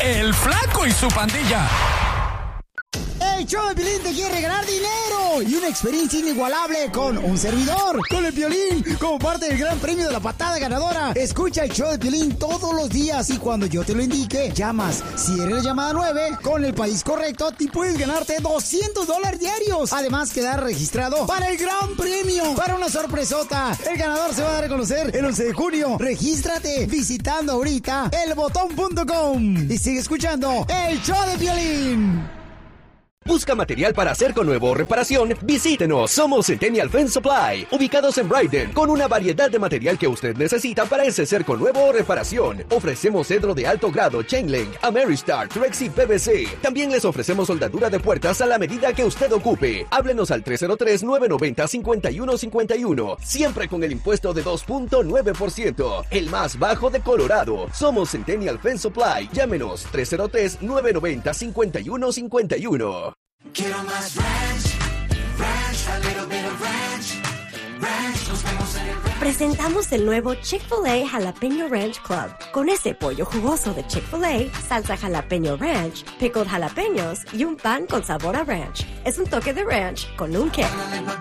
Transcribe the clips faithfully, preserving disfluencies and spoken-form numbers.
El Flaco y su pandilla. El show de Piolín te quiere ganar dinero y una experiencia inigualable con un servidor, con el Piolín, como parte del gran premio de la patada ganadora. Escucha el show de Piolín todos los días y cuando yo te lo indique, llamas. Si eres la llamada nueve, con el país correcto, te puedes ganarte doscientos dólares diarios. Además, quedar registrado para el gran premio, para una sorpresota. El ganador se va a dar a conocer el once de junio. Regístrate visitando ahorita el botón punto com y sigue escuchando el show de Piolín. ¿Busca material para cerco nuevo o reparación? Visítenos, somos Centennial Fence Supply, ubicados en Brighton, con una variedad de material que usted necesita para ese cerco nuevo o reparación. Ofrecemos cedro de alto grado, Chain Link, Ameristar, Trex y P V C. También les ofrecemos soldadura de puertas a la medida que usted ocupe. Háblenos al tres cero tres, nueve nueve cero, cinco uno cinco uno, siempre con el impuesto de dos punto nueve por ciento, el más bajo de Colorado. Somos Centennial Fence Supply, llámenos tres cero tres, nueve nueve cero, cinco uno cinco uno. Quiero más ranch, ranch, a little bit of ranch, ranch, nos vemos en el ranch. Presentamos el nuevo Chick-fil-A Jalapeño Ranch Club. Con ese pollo jugoso de Chick-fil-A, salsa jalapeño ranch, pickled jalapeños y un pan con sabor a ranch. Es un toque de ranch con un kick.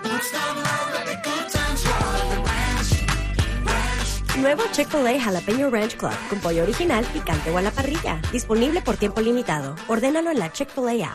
Nuevo Chick-fil-A Jalapeño Ranch Club con pollo original, picante o a la parrilla. Disponible por tiempo limitado. Ordénalo en la Chick-fil-A app.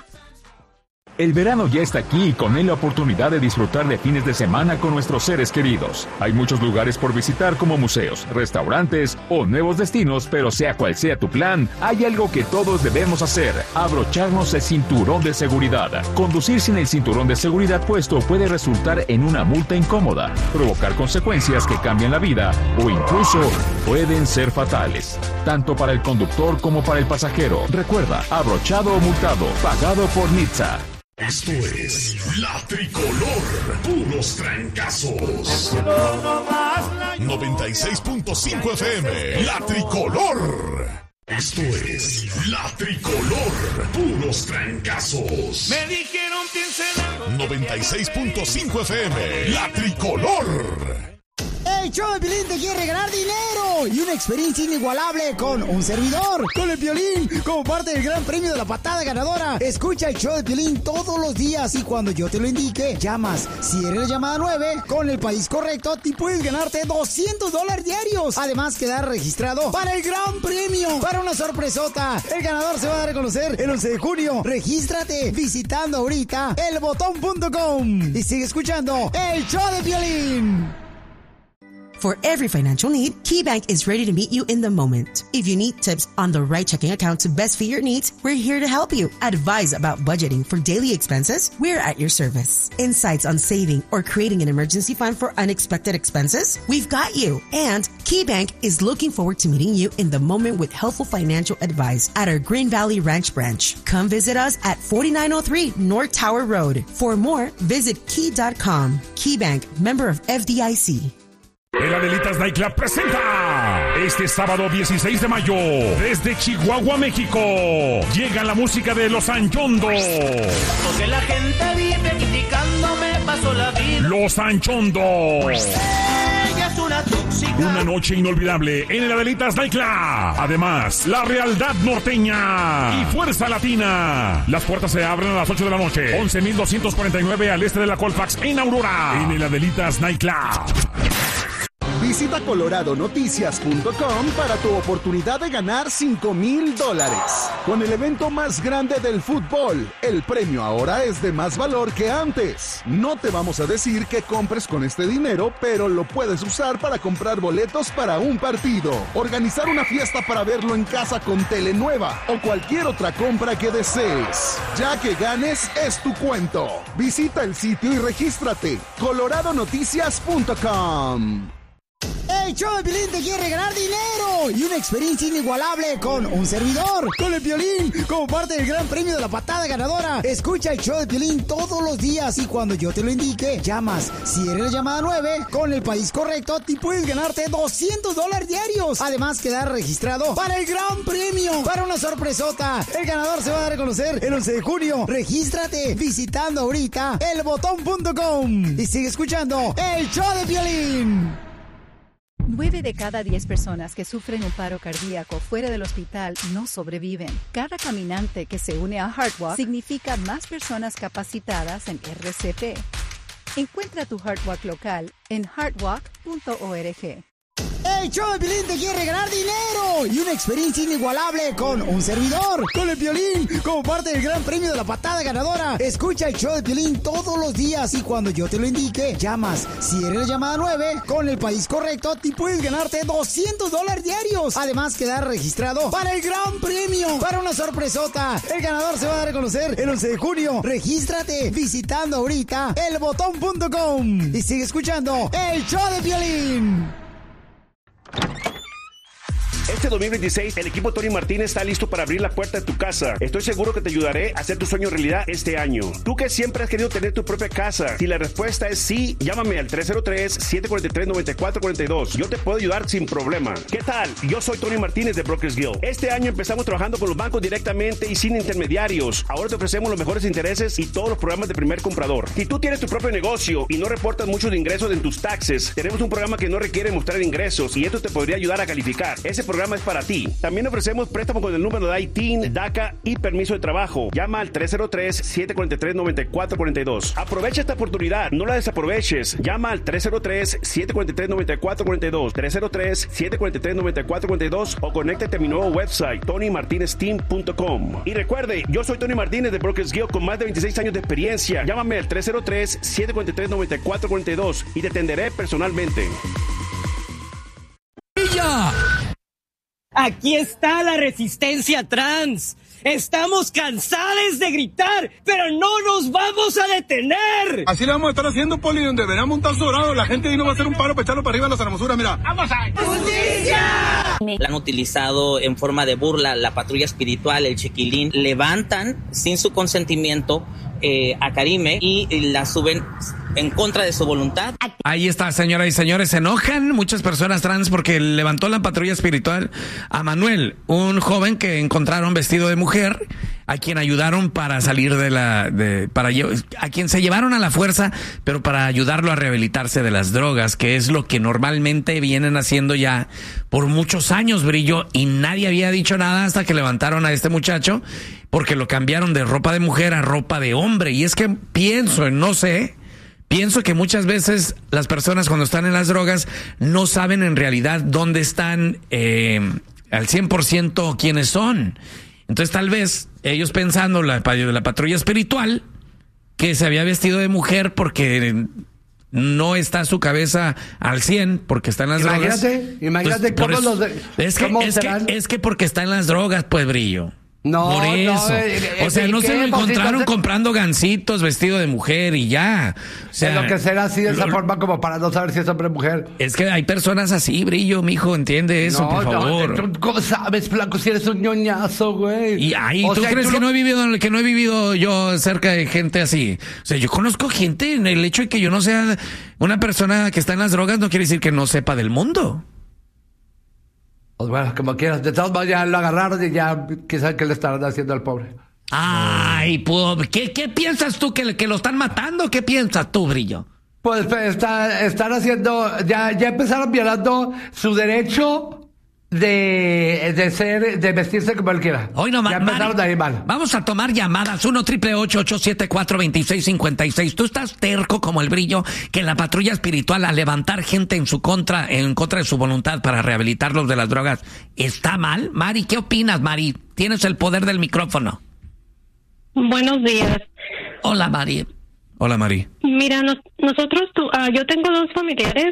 El verano ya está aquí y con él la oportunidad de disfrutar de fines de semana con nuestros seres queridos. Hay muchos lugares por visitar como museos, restaurantes o nuevos destinos, pero sea cual sea tu plan, hay algo que todos debemos hacer: abrocharnos el cinturón de seguridad. Conducir sin el cinturón de seguridad puesto puede resultar en una multa incómoda, provocar consecuencias que cambian la vida o incluso pueden ser fatales, tanto para el conductor como para el pasajero. Recuerda, abrochado o multado, pagado por N H T S A. Esto es La Tricolor, puros trancazos. noventa y seis punto cinco F M, La Tricolor. Esto es La Tricolor, puros trancazos. Me dijeron piensen. noventa y seis punto cinco F M, La Tricolor. El show de Piolín te quiere ganar dinero y una experiencia inigualable con un servidor, con el Piolín, como parte del gran premio de la patada ganadora. Escucha el show de Piolín todos los días y cuando yo te lo indique, llamas. Si eres la llamada nueve, con el país correcto, te puedes ganarte doscientos dólares diarios. Además, quedar registrado para el gran premio, para una sorpresota. El ganador se va a dar a conocer el once de junio. Regístrate visitando ahorita el botón punto com y sigue escuchando el show de Piolín. For every financial need, KeyBank is ready to meet you in the moment. If you need tips on the right checking account to best fit your needs, we're here to help you. Advice about budgeting for daily expenses? We're at your service. Insights on saving or creating an emergency fund for unexpected expenses? We've got you. And KeyBank is looking forward to meeting you in the moment with helpful financial advice at our Green Valley Ranch branch. Come visit us at forty-nine oh three North Tower Road. For more, visit key dot com. KeyBank, member of F D I C. El Adelitas Nightclub presenta este sábado dieciséis de mayo desde Chihuahua, México. Llega la música de Los Anchondos. Porque la gente vive criticándome, paso la vida. Los Anchondos. Ella es una tóxica. Una noche inolvidable en el Adelitas Nightclub. Además, la Realidad Norteña y Fuerza Latina. Las puertas se abren a las ocho de la noche. once mil doscientos cuarenta y nueve al este de la Colfax en Aurora. En el Adelitas Nightclub. Visita colorado noticias punto com para tu oportunidad de ganar cinco mil dólares. Con el evento más grande del fútbol, el premio ahora es de más valor que antes. No te vamos a decir que compres con este dinero, pero lo puedes usar para comprar boletos para un partido, organizar una fiesta para verlo en casa con tele nueva o cualquier otra compra que desees. Ya que ganes, es tu cuento. Visita el sitio y regístrate. colorado noticias punto com. El show de Piolín te quiere ganar dinero y una experiencia inigualable con un servidor, con el Piolín, como parte del gran premio de la patada ganadora. Escucha el show de Piolín todos los días y cuando yo te lo indique, llamas. Si eres la llamada nueve, con el país correcto, te puedes ganarte doscientos dólares diarios. Además, quedar registrado para el gran premio, para una sorpresota. El ganador se va a dar a conocer el once de junio. Regístrate visitando ahorita el botón punto com y sigue escuchando el show de Piolín. Nueve de cada diez personas que sufren un paro cardíaco fuera del hospital no sobreviven. Cada caminante que se une a HeartWalk significa más personas capacitadas en R C P. Encuentra tu HeartWalk local en heartwalk punto org. El show de Piolín te quiere ganar dinero y una experiencia inigualable con un servidor, con el Piolín, como parte del gran premio de la patada ganadora. Escucha el show de Piolín todos los días y cuando yo te lo indique, llamas. Si eres la llamada nueve, con el país correcto, te puedes ganarte doscientos dólares diarios. Además, quedar registrado para el gran premio, para una sorpresota. El ganador se va a dar a conocer el once de junio. Regístrate visitando ahorita el botón punto com y sigue escuchando el show de Piolín. Este dos mil veintiséis, el equipo Tony Martínez está listo para abrir la puerta de tu casa. Estoy seguro que te ayudaré a hacer tu sueño realidad este año. Tú que siempre has querido tener tu propia casa, si la respuesta es sí, llámame al tres cero tres, siete cuatro tres, nueve cuatro cuatro dos. Yo te puedo ayudar sin problema. ¿Qué tal? Yo soy Tony Martínez de Brokers Guild. Este año empezamos trabajando con los bancos directamente y sin intermediarios. Ahora te ofrecemos los mejores intereses y todos los programas de primer comprador. Si tú tienes tu propio negocio y no reportas muchos ingresos en tus taxes, tenemos un programa que no requiere mostrar ingresos y esto te podría ayudar a calificar. Ese programa es para ti. También ofrecemos préstamo con el número de I T I N, DACA y permiso de trabajo. Llama al tres cero tres, siete cuatro tres, nueve cuatro cuatro dos. Aprovecha esta oportunidad, no la desaproveches. Llama al tres cero tres, siete cuatro tres, nueve cuatro cuatro dos, tres cero tres, siete cuatro tres, nueve cuatro cuatro dos o conéctate a mi nuevo website, tony martinez team punto com. Y recuerde, yo soy Tony Martínez de Brokers Guild con más de veintiséis años de experiencia. Llámame al tres cero tres, siete cuatro tres, nueve cuatro cuatro dos y te atenderé personalmente. Aquí está la resistencia trans. Estamos cansados de gritar, pero no nos vamos a detener. Así le vamos a estar haciendo, Poli, donde veremos un tal sobrado. La gente ahí no va a hacer un paro para echarlo para arriba a las hermosuras, mira. ¡Vamos a ¡justicia! La han utilizado en forma de burla, la patrulla espiritual, el chiquilín. Levantan sin su consentimiento eh, a Karime y la suben en contra de su voluntad. Ahí está, señoras y señores, se enojan muchas personas trans porque levantó la patrulla espiritual a Manuel, un joven que encontraron vestido de mujer, a quien ayudaron para salir de la, de, para a quien se llevaron a la fuerza, pero para ayudarlo a rehabilitarse de las drogas, que es lo que normalmente vienen haciendo ya por muchos años, Brillo, y nadie había dicho nada hasta que levantaron a este muchacho, porque lo cambiaron de ropa de mujer a ropa de hombre. Y es que pienso, no sé, Pienso que muchas veces las personas cuando están en las drogas no saben en realidad dónde están eh, al cien por ciento quiénes son. Entonces tal vez ellos pensando, la, la patrulla espiritual, que se había vestido de mujer porque no está su cabeza al cien porque está en las imagínate, drogas. Imagínate, pues, cómo los de, es, que, cómo es, que, es que porque está en las drogas, pues, Brillo. No, por eso. no, eh, o sea, no se lo encontraron comprando gancitos vestido de mujer y ya. O sea, es lo que será así de esa lo, forma como para no saber si es hombre o mujer. Es que hay personas así, Brillo, mijo, entiende eso, no, por favor. No, ¿cómo sabes, flaco, si eres un ñoñazo, güey? Y ay, o ¿tú sea, crees tú que lo... no he vivido que no he vivido yo cerca de gente así? O sea, yo conozco gente, en el hecho de que yo no sea una persona que está en las drogas no quiere decir que no sepa del mundo. Pues bueno, como quieras. De todas maneras, ya lo agarraron y ya quizás que le estarán haciendo al pobre. Ay, pues, ¿qué, qué piensas tú? ¿Que, que lo están matando? ¿Qué piensas tú, Brillo? Pues está, están haciendo, ya, ya empezaron violando su derecho de, de ser, de vestirse como él quiera. Hoy no, ya empezaron ahí mal. Vamos a tomar llamadas, uno triple ocho, ocho siete cuatro, dos seis cinco seis. Tú estás terco como el Brillo, que la patrulla espiritual a levantar gente en su contra, en contra de su voluntad para rehabilitarlos de las drogas, ¿está mal? Mari, ¿qué opinas, Mari? Tienes el poder del micrófono. Buenos días. Hola, Mari. Hola, Mari. Mira, nos, nosotros, tu, uh, yo tengo dos familiares.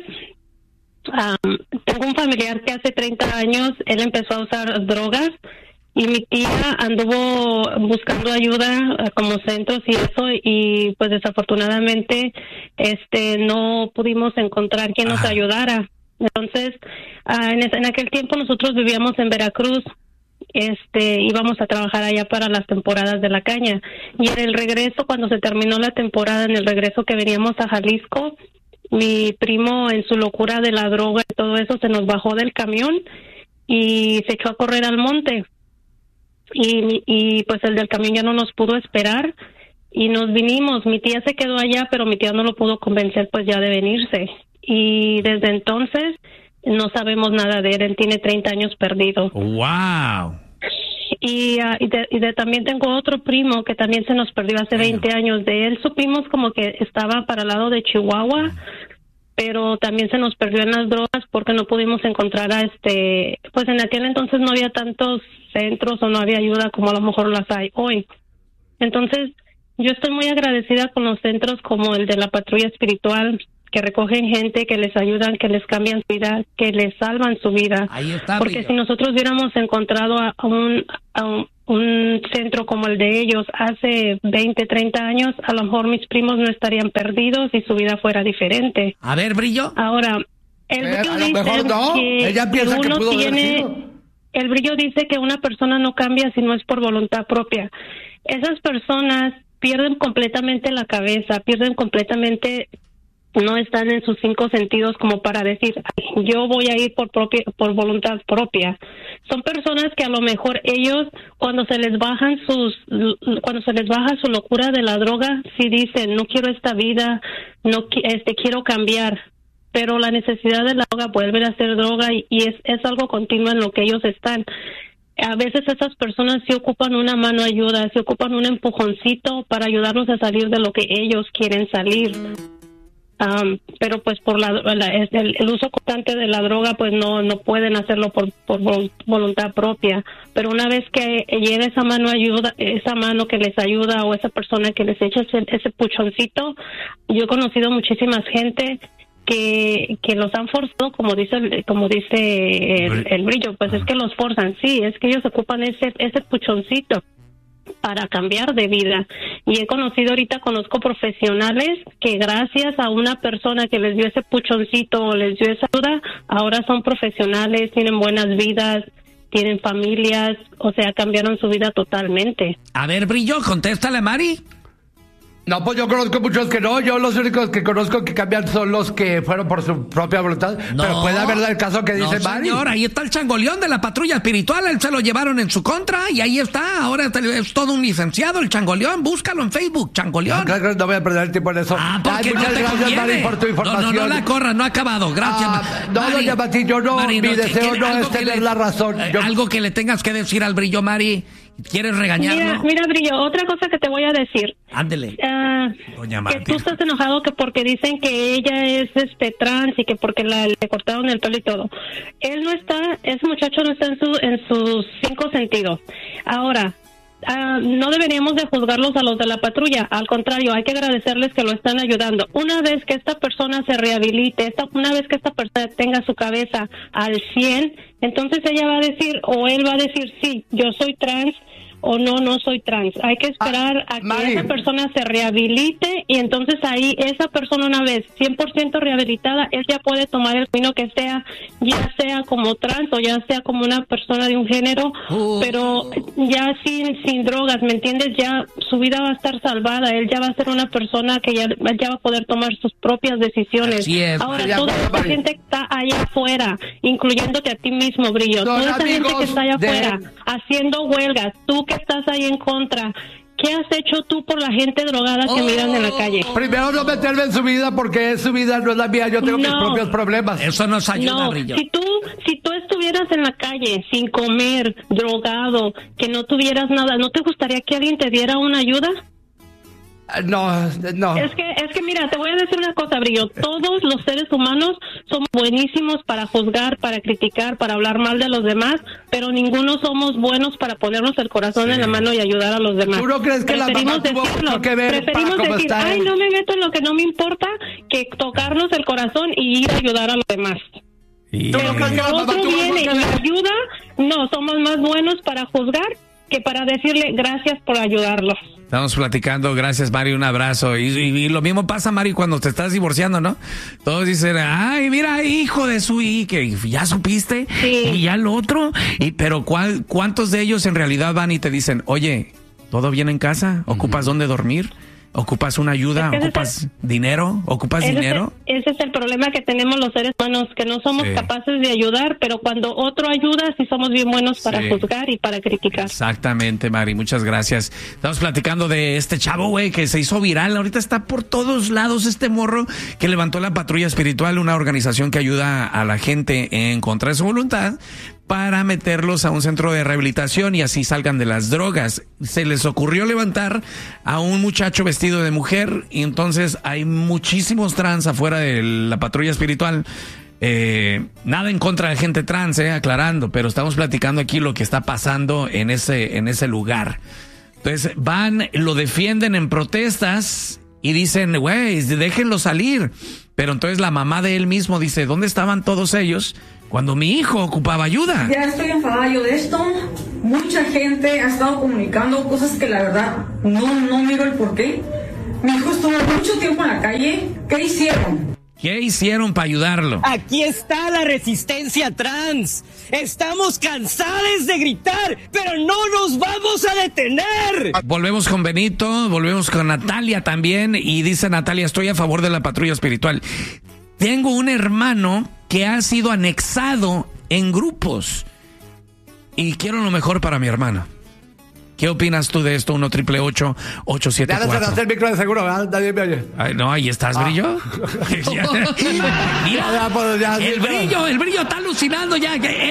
Um, tengo un familiar que hace treinta años, él empezó a usar drogas y mi tía anduvo buscando ayuda uh, como centros y eso, y pues desafortunadamente este no pudimos encontrar quien Ajá. nos ayudara. Entonces, uh, en, ese, en aquel tiempo nosotros vivíamos en Veracruz. Este, íbamos a trabajar allá para las temporadas de la caña, y en el regreso, cuando se terminó la temporada, en el regreso que veníamos a Jalisco, mi primo, en su locura de la droga y todo eso, se nos bajó del camión y se echó a correr al monte, y, y pues el del camión ya no nos pudo esperar y nos vinimos. Mi tía se quedó allá, pero mi tía no lo pudo convencer pues ya de venirse, y desde entonces no sabemos nada de él. Él tiene treinta años perdido. Wow. Y, uh, y, de, y de, también tengo otro primo que también se nos perdió hace veinte años. De él supimos como que estaba para el lado de Chihuahua, pero también se nos perdió en las drogas porque no pudimos encontrar a este, pues en aquel entonces no había tantos centros o no había ayuda como a lo mejor las hay hoy. Entonces, yo estoy muy agradecida con los centros como el de la Patrulla Espiritual, que recogen gente, que les ayudan, que les cambian su vida, que les salvan su vida. Ahí está, porque Brillo. si nosotros hubiéramos encontrado a un, a un, un centro como el de ellos hace veinte, treinta años, a lo mejor mis primos no estarían perdidos y su vida fuera diferente. A ver, Brillo. Ahora, el Eh, Brillo a lo dice mejor no. que, Ella que piensa que uno pudo haber tiene... sido. El Brillo dice que una persona no cambia si no es por voluntad propia. Esas personas pierden completamente la cabeza, pierden completamente... no están en sus cinco sentidos como para decir, yo voy a ir por propia, por voluntad propia. Son personas que a lo mejor ellos, cuando se les bajan sus, cuando se les baja su locura de la droga, sí dicen, no quiero esta vida, no este quiero cambiar. Pero la necesidad de la droga vuelve a ser droga y, y es, es algo continuo en lo que ellos están. A veces esas personas sí ocupan una mano ayuda, sí ocupan un empujoncito para ayudarnos a salir de lo que ellos quieren salir. Um, pero pues por la, la el, el uso constante de la droga pues no no pueden hacerlo por por voluntad propia, pero una vez que llega esa mano ayuda, esa mano que les ayuda o esa persona que les echa ese, ese puchoncito, yo he conocido muchísima gente que que los han forzado, como dice como dice el, el Brillo, pues es que los forzan, sí, es que ellos ocupan ese ese puchoncito para cambiar de vida. Y he conocido ahorita, conozco profesionales que gracias a una persona que les dio ese puchoncito o les dio esa ayuda, ahora son profesionales, tienen buenas vidas, tienen familias, o sea, cambiaron su vida totalmente. A ver, Brillo, contéstale, Mari. No, pues yo conozco muchos que no. Yo los únicos que conozco que cambian son los que fueron por su propia voluntad. No, pero puede haber el caso que dice no, Mari. señor, ahí está el changoleón de la patrulla espiritual. Él se lo llevaron en su contra y ahí está. Ahora es todo un licenciado, el changoleón. Búscalo en Facebook, changoleón. No, no voy a perder el tiempo en eso. Ah, porque Ay, no muchas te gracias, conviene. Mari, por tu información. No, no, no la corras, no ha acabado. Gracias. Ah, no, Mari, doña Mati, yo no, Mari, mi no, deseo que- no algo es que tener le- la razón. eh, Yo- Algo que le tengas que decir al Brillo, Mari. ¿Quieres regañarlo? Mira, mira, Brillo, otra cosa que te voy a decir. Ándele. Ah, Doña que Martín. tú estás enojado que porque dicen que ella es este trans y que porque la, le cortaron el pelo y todo. Él no está, ese muchacho no está en su en sus cinco sentidos. Ahora, ah, no deberíamos de juzgarlos a los de la patrulla, al contrario, hay que agradecerles que lo están ayudando. Una vez que esta persona se rehabilite, esta, una vez que esta persona tenga su cabeza al cien, entonces ella va a decir, o él va a decir, sí, yo soy trans, o no, no soy trans. Hay que esperar a que Mari. esa persona se rehabilite y entonces ahí esa persona una vez cien por ciento rehabilitada, él ya puede tomar el camino que sea, ya sea como trans o ya sea como una persona de un género, Uh. pero ya sin sin drogas, ¿me entiendes? Ya su vida va a estar salvada, él ya va a ser una persona que ya, ya va a poder tomar sus propias decisiones. Así es. Ahora, Ya, toda ya, esta Mari. gente que está allá afuera, incluyéndote a ti mismo, Brillo, Son toda esta gente amigos que está allá de- afuera haciendo huelgas, tú que estás ahí en contra, ¿qué has hecho tú por la gente drogada que Oh. miran en la calle? Primero no meterme en su vida porque es su vida, no es la mía. Yo tengo mis No. propios problemas. Eso nos ayuda, No, Brillo. si tú, si tú estuvieras en la calle sin comer, drogado, que no tuvieras nada, ¿no te gustaría que alguien te diera una ayuda? Ah, No, no. Es que, es que mira, te voy a decir una cosa, Brillo. Todos los seres humanos somos buenísimos para juzgar, para criticar, para hablar mal de los demás, pero ninguno somos buenos para ponernos el corazón en la mano y ayudar a los demás. ¿Tú no crees que la Preferimos mamá tuvo decirlo, mucho que ver preferimos para cómo decir, está ay, él"? no me meto en lo que no me importa, que tocarnos el corazón y ir a ayudar a los demás. Y- ¿Tú no crees que la mamá Otro tuvo viene mucho y que me ver? ayuda, no, somos más buenos para juzgar que para decirle gracias por ayudarlos. Estamos platicando, gracias Mari, un abrazo. Y, y- y lo mismo pasa, Mari, cuando te estás divorciando, ¿no? Todos dicen, ay, mira, hijo de su y que ya supiste, Sí. y ya lo otro. Y, pero ¿cuál, ¿cuántos de ellos en realidad van y te dicen, oye, ¿todo bien en casa? ¿Ocupas dónde dormir? ¿Ocupas una ayuda? Es que ¿Ocupas ese- dinero? ¿Ocupas Ese dinero? Es el, ese es el problema que tenemos los seres humanos, que no somos Sí. capaces de ayudar, pero cuando otro ayuda, sí somos bien buenos para Sí. juzgar y para criticar. Exactamente, Mari, muchas gracias. Estamos platicando de este chavo, güey, que se hizo viral. Ahorita está por todos lados este morro que levantó la Patrulla Espiritual, una organización que ayuda a la gente en contra de su voluntad para meterlos a un centro de rehabilitación y así salgan de las drogas. Se les ocurrió levantar a un muchacho vestido de mujer y entonces hay muchísimos trans afuera de la Patrulla Espiritual. Eh, nada en contra de gente trans, eh, aclarando, pero estamos platicando aquí lo que está pasando en ese, en ese lugar. Entonces van, lo defienden en protestas y dicen, güey, déjenlo salir. Pero entonces la mamá de él mismo dice, ¿dónde estaban todos ellos cuando mi hijo ocupaba ayuda? Ya estoy enfadada yo de esto. Mucha gente ha estado comunicando cosas que la verdad no, no miro el porqué. Mi hijo estuvo mucho tiempo en la calle. ¿Qué hicieron? ¿Qué hicieron para ayudarlo? Aquí está la resistencia trans. Estamos cansados de gritar, pero no nos vamos a detener. Volvemos con Benito, volvemos con Natalia también y dice Natalia, estoy a favor de la Patrulla Espiritual. Tengo un hermano que ha sido anexado en grupos y quiero lo mejor para mi hermano. ¿Qué opinas tú de esto? uno triple ocho ocho siete Ya no se cuatro. nos hace el micro de seguro, ¿verdad? Nadie me oye. Ay, no, ahí estás, Brillo. Ya, ya, pues, ya, el sí, brillo, el brillo está alucinando ya.